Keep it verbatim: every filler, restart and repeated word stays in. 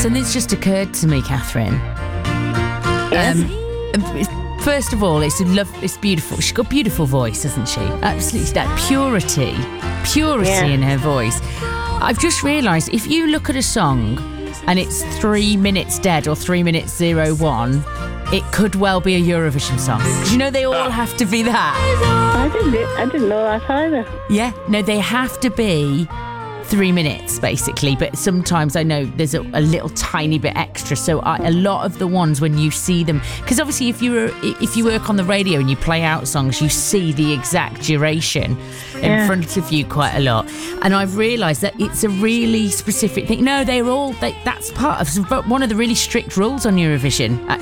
Something's just occurred to me, Catherine. Yes. Um, first of all, it's a love. It's beautiful. She's got a beautiful voice, hasn't she? Absolutely, that purity, purity Yeah. in her voice. I've just realised if you look at a song and it's three minutes dead or three minutes zero one, it could well be a Eurovision song. 'Cause you know they all have to be that. I didn't, I didn't know that either. Yeah, no, they have to be three minutes basically, but sometimes I know there's a, a little tiny bit extra. So I, a lot of the ones when you see them, because obviously if you were if you work on the radio and you play out songs, you see the exact duration in Yeah. front of you quite a lot. And I've realised that it's a really specific thing. No, they're all they, that's part of one of the really strict rules on Eurovision.